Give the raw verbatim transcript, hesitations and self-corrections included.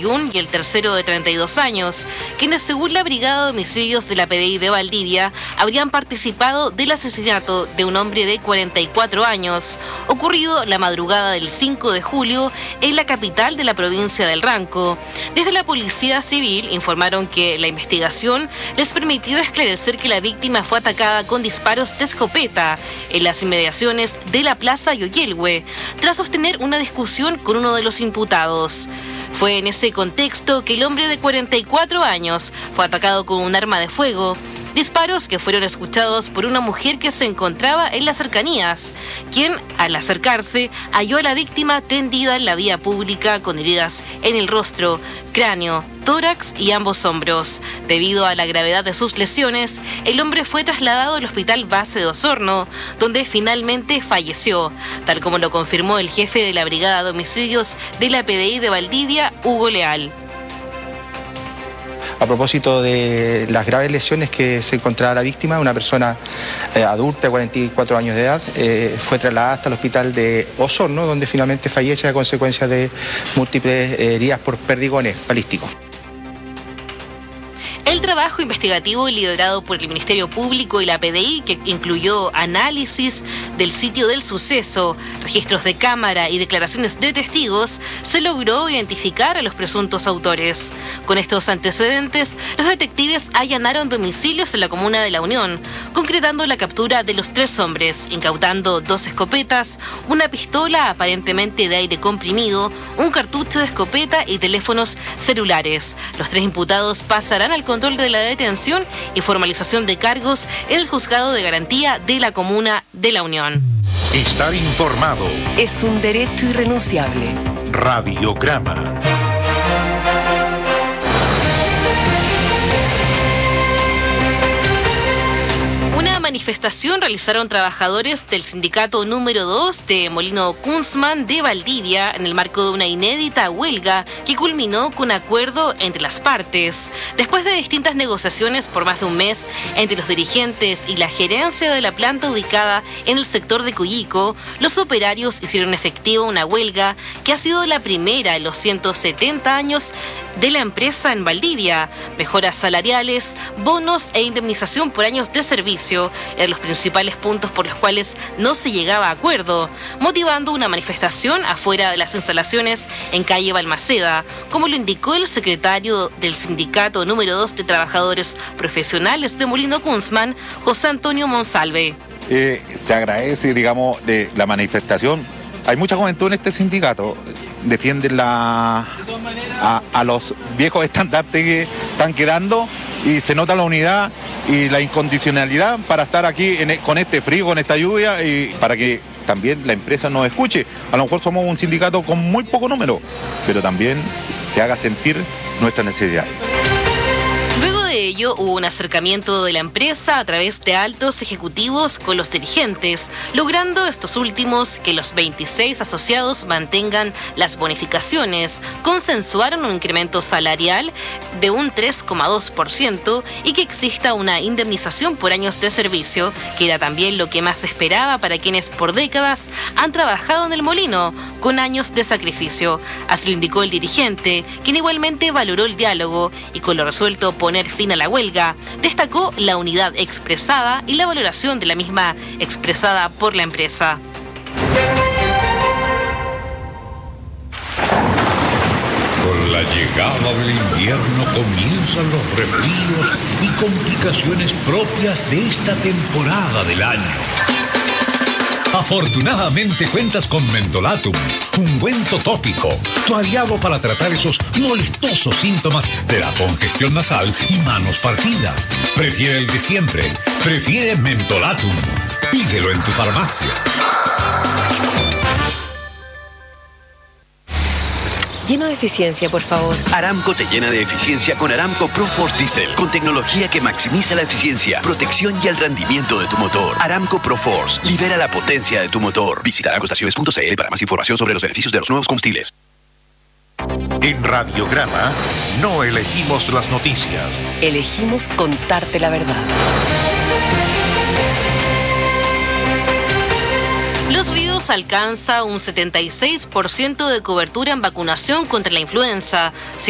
y uno y el tercero de treinta y dos años, quienes según la Brigada de Homicidios de la P D I de Valdivia habrían participado del asesinato de un hombre de cuarenta y cuatro años, ocurrido la madrugada del cinco de julio en la capital de la provincia del Ranco. Desde la Policía Civil informaron que la investigación les permitió esclarecer que la víctima fue atacada con disparos de escopeta en las inmediaciones de la Plaza Yoyelhue, tras sostener una discusión con uno de los imputados. Fue en ese contexto que el hombre de cuarenta y cuatro años fue atacado con un arma de fuego, disparos que fueron escuchados por una mujer que se encontraba en las cercanías, quien, al acercarse, halló a la víctima tendida en la vía pública con heridas en el rostro, cráneo, tórax y ambos hombros. Debido a la gravedad de sus lesiones, el hombre fue trasladado al Hospital Base de Osorno, donde finalmente falleció, tal como lo confirmó el jefe de la Brigada de Homicidios de la P D I de Valdivia, Hugo Leal. A propósito de las graves lesiones que se encontraba la víctima, una persona eh, adulta de cuarenta y cuatro años de edad, eh, fue trasladada hasta el hospital de Osorno, donde finalmente fallece a consecuencia de múltiples heridas por perdigones balísticos. El trabajo investigativo liderado por el Ministerio Público y la P D I, que incluyó análisis del sitio del suceso, registros de cámara y declaraciones de testigos, se logró identificar a los presuntos autores. Con estos antecedentes, los detectives allanaron domicilios en la comuna de La Unión, concretando la captura de los tres hombres, incautando dos escopetas, una pistola aparentemente de aire comprimido, un cartucho de escopeta y teléfonos celulares. Los tres imputados pasarán al control de la detención y formalización de cargos en el Juzgado de Garantía de la Comuna de La Unión. Estar informado es un derecho irrenunciable. Radiograma. Manifestación realizaron trabajadores del sindicato número dos de Molino Kunzman de Valdivia en el marco de una inédita huelga que culminó con acuerdo entre las partes. Después de distintas negociaciones por más de un mes entre los dirigentes y la gerencia de la planta ubicada en el sector de Coyico, los operarios hicieron efectiva una huelga que ha sido la primera en los ciento setenta años de la empresa en Valdivia. Mejoras salariales, bonos e indemnización por años de servicio eran los principales puntos por los cuales no se llegaba a acuerdo, motivando una manifestación afuera de las instalaciones en calle Balmaceda, como lo indicó el secretario del sindicato número dos de trabajadores profesionales de Molino Kunzman, José Antonio Monsalve. Eh, se agradece, digamos, de la manifestación. Hay mucha juventud en este sindicato, defienden la, a, a los viejos estandartes que están quedando y se nota la unidad y la incondicionalidad para estar aquí en, con este frío, con esta lluvia y para que también la empresa nos escuche. A lo mejor somos un sindicato con muy poco número, pero también se haga sentir nuestras necesidades. Luego de ello, hubo un acercamiento de la empresa a través de altos ejecutivos con los dirigentes, logrando estos últimos que los veintiséis asociados mantengan las bonificaciones, consensuaron un incremento salarial de un tres coma dos por ciento y que exista una indemnización por años de servicio, que era también lo que más se esperaba para quienes por décadas han trabajado en el molino, con años de sacrificio. Así lo indicó el dirigente, quien igualmente valoró el diálogo y con lo resuelto poner fin a la huelga, destacó la unidad expresada y la valoración de la misma expresada por la empresa. Con la llegada del invierno comienzan los resfríos y complicaciones propias de esta temporada del año. Afortunadamente cuentas con Mentolatum, ungüento tópico, tu aliado para tratar esos molestosos síntomas de la congestión nasal y manos partidas. Prefiere el de siempre, prefiere Mentolatum. Pídelo en tu farmacia. Lleno de eficiencia, por favor. Aramco te llena de eficiencia con Aramco ProForce Diesel, con tecnología que maximiza la eficiencia, protección y el rendimiento de tu motor. Aramco ProForce, libera la potencia de tu motor. Visita aramco estaciones punto c l para más información sobre los beneficios de los nuevos combustibles. En Radiograma no elegimos las noticias. Elegimos contarte la verdad. Los Ríos alcanza un setenta y seis por ciento de cobertura en vacunación contra la influenza.